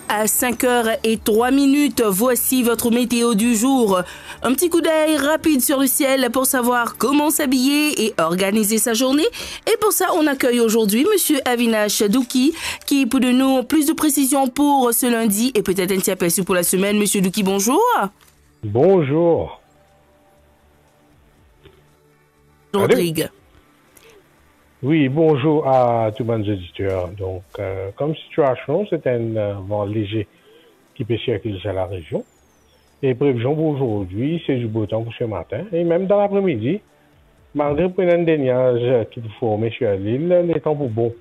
à 5h03. Voici votre météo du jour. Un petit coup d'œil rapide sur le ciel pour savoir comment s'habiller et organiser sa journée. Et pour ça, on accueille aujourd'hui Monsieur Avinash Douki qui peut de nous plus de précisions pour ce lundi et peut-être un petit aperçu pour la semaine. Monsieur Douki, bonjour. Bonjour. Rodrigue. Oui, bonjour à tous mes auditeurs. Donc, comme situation, c'est un vent léger qui peut circuler sur la région. Et prévision pour aujourd'hui, c'est du beau temps pour ce matin. Et même dans l'après-midi, malgré le déniage qui est formé sur l'île, les temps pour bon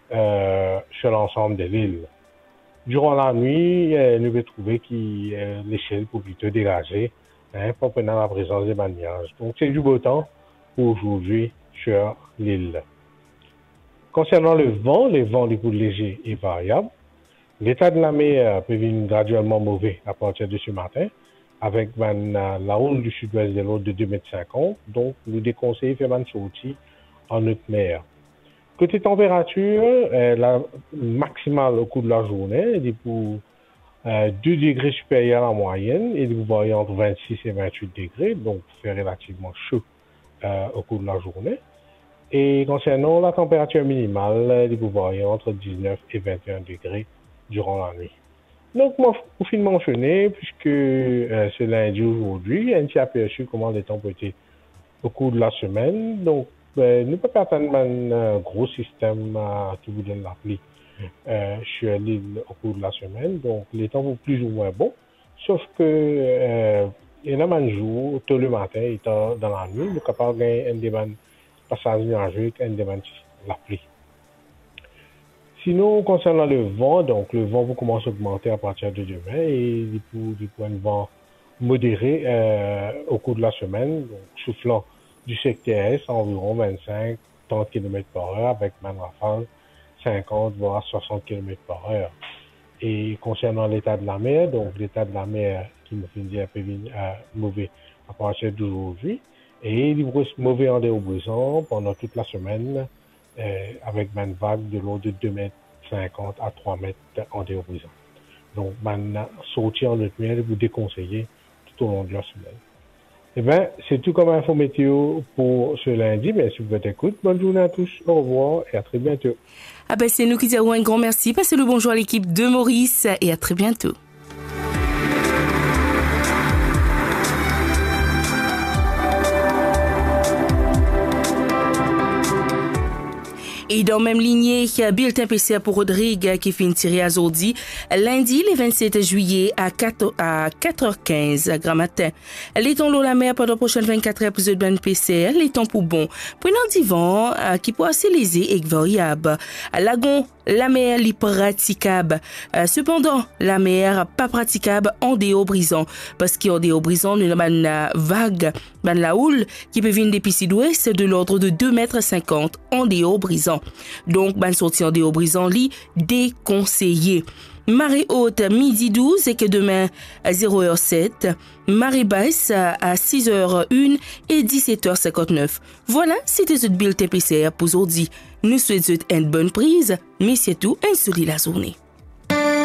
sur l'ensemble de l'île. Durant la nuit, nous pouvons trouver que l'échelle peut plutôt dégager pour prendre la présence des nuages. Donc, c'est du beau temps pour aujourd'hui sur l'île. Concernant le vent du coup léger et variable. L'état de la mer peut venir graduellement mauvais à partir de ce matin, avec la houle du sud-ouest de l'eau de 2,50 m. Donc, nous déconseillons de faire une sortie en haute mer. Côté température, la maximale au cours de la journée est pour 2 degrés supérieurs à la moyenne et vous voyez entre 26 et 28 degrés, donc c'est relativement chaud au cours de la journée. Et concernant la température minimale, vous voyez entre 19 et 21 degrés durant la nuit. Donc, moi, pour finir mentionner, puisque c'est lundi aujourd'hui, un petit aperçu comment les temps étaient au cours de la semaine. Donc, nous ne pouvons pas attendre un gros système qui vous donne la pluie sur l'île au cours de la semaine. Donc, les temps vont plus ou moins bons, sauf que il y a un jour, tôt le matin, étant dans la nuit, nous sommes capables de gagner un débat passage nuageux et un débat la pluie. Sinon, concernant le vent, donc le vent va commencer à augmenter à partir de demain et du point de vent modéré au cours de la semaine, donc soufflant du secteur est à environ 25-30 km/h avec un rafale 50 voire 60 km/h. Et concernant l'état de la mer, donc l'état de la mer qui me fait un peu mauvais à partir d'aujourd'hui et il va être mauvais en déobrisant pendant toute la semaine avec une vague de l'eau de 2,50 m à 3 m en déobrisant. Donc, sortir en haute mer, vous déconseillez tout au long de la semaine. Eh bien, c'est tout comme info météo pour ce lundi. Merci pour votre écoute. Bonne journée à tous. Au revoir et à très bientôt. Ah ben, c'est nous qui disons un grand merci. Passez le bonjour à l'équipe de Maurice et à très bientôt. Et dans même lignée, bulletin PCR pour Rodrigue qui finit tiré à Zordi, lundi, le 27 juillet à 4h15 grand matin. Les temps l'eau la mer pendant les prochaines 24 heures pour le ban PCR, les temps pour bon. Prenant du vent qui peut assez léger et variable. Lagon, la mer li praticable. Cependant, la mer pas praticable en déobrisant. Parce qu'en déobrisant, nous avons une vague, la houle qui peut venir depuis sud-ouest de l'ordre de 2,50 m en déobrisant. Donc, sortie en déobrisant lit déconseillé. Marée haute midi 12 et que demain à 0h07. Marée basse à 6h01 et 17h59. Voilà, c'était ce bulletin PCR pour aujourd'hui. Nous souhaitons une bonne prise, mais surtout une solide journée.